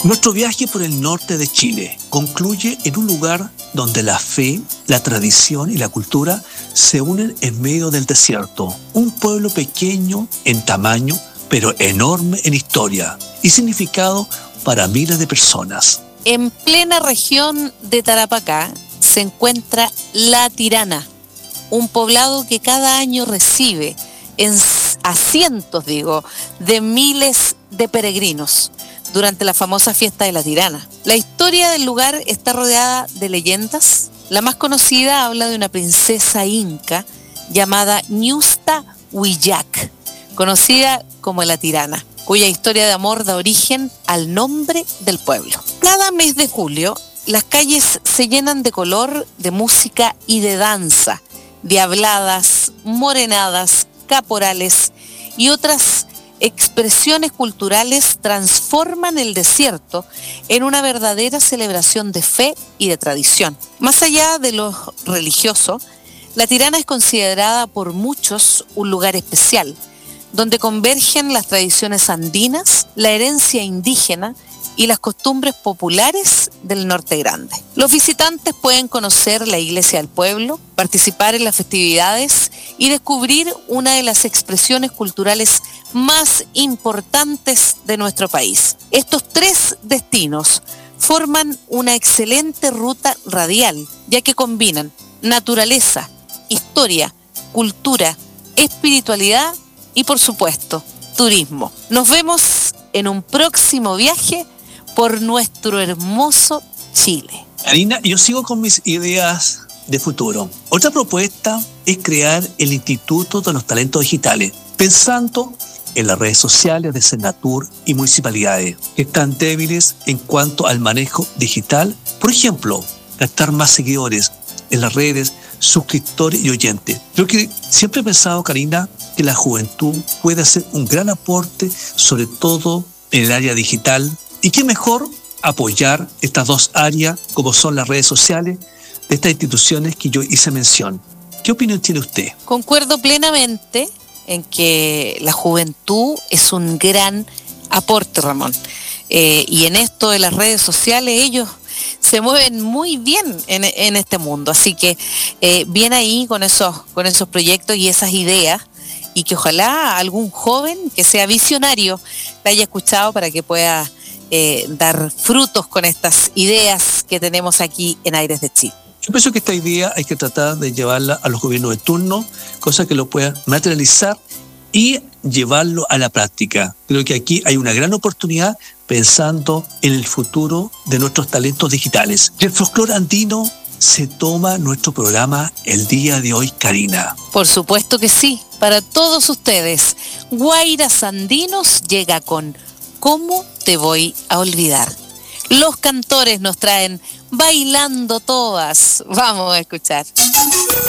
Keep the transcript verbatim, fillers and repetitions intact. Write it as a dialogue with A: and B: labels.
A: Nuestro viaje por el norte de Chile concluye en un lugar donde la fe, la tradición y la cultura se unen en medio del desierto. Un pueblo pequeño en tamaño, pero enorme en historia y significado para miles de personas.
B: En plena región de Tarapacá se encuentra La Tirana, un poblado que cada año recibe en, a cientos, digo, de miles de peregrinos durante la famosa fiesta de La Tirana. La historia del lugar está rodeada de leyendas. La más conocida habla de una princesa inca llamada Ñusta Huillac, conocida como La Tirana, cuya historia de amor da origen al nombre del pueblo. Cada mes de julio, las calles se llenan de color, de música y de danza, diabladas, morenadas, caporales y otras expresiones culturales transforman el desierto en una verdadera celebración de fe y de tradición. Más allá de lo religioso, La Tirana es considerada por muchos un lugar especial, donde convergen las tradiciones andinas, la herencia indígena y las costumbres populares del Norte Grande. Los visitantes pueden conocer la iglesia del pueblo, participar en las festividades y descubrir una de las expresiones culturales más importantes de nuestro país. Estos tres destinos forman una excelente ruta radial, ya que combinan naturaleza, historia, cultura, espiritualidad y, por supuesto, turismo. Nos vemos en un próximo viaje por nuestro hermoso Chile.
A: Karina, yo sigo con mis ideas de futuro. Otra propuesta es crear el Instituto de los Talentos Digitales, pensando en las redes sociales de Senatur y municipalidades, que están débiles en cuanto al manejo digital. Por ejemplo, captar más seguidores en las redes, suscriptores y oyentes. Creo que siempre he pensado, Karina, que la juventud puede hacer un gran aporte, sobre todo en el área digital. Y qué mejor apoyar estas dos áreas, como son las redes sociales, de estas instituciones que yo hice mención. ¿Qué opinión tiene usted?
B: Concuerdo plenamente en que la juventud es un gran aporte, Ramón. Eh, y en esto de las redes sociales, ellos se mueven muy bien en, en este mundo. Así que eh, bien ahí con esos, con esos proyectos y esas ideas, y que ojalá algún joven que sea visionario la haya escuchado para que pueda eh, dar frutos con estas ideas que tenemos aquí en Aires de Chile.
A: Yo pienso que esta idea hay que tratar de llevarla a los gobiernos de turno, cosa que lo puedan materializar y llevarlo a la práctica. Creo que aquí hay una gran oportunidad pensando en el futuro de nuestros talentos digitales. El folclore andino se toma nuestro programa el día de hoy, Karina.
B: Por supuesto que sí. Para todos ustedes, Guairas Andinos llega con ¿Cómo te voy a olvidar? Los cantores nos traen Bailando Todas. Vamos a escuchar.